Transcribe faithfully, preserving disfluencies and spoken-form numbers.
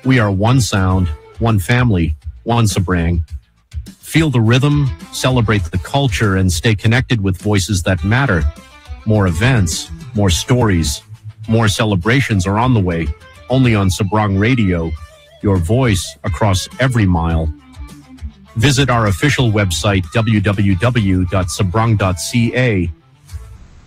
We are one sound, one family, one Sabrang. Feel the rhythm, celebrate the culture, and stay connected with voices that matter. More events, more stories, more celebrations are on the way, only on Sabrang Radio, your voice across every mile. Visit our official website, w w w dot sabrang dot c a,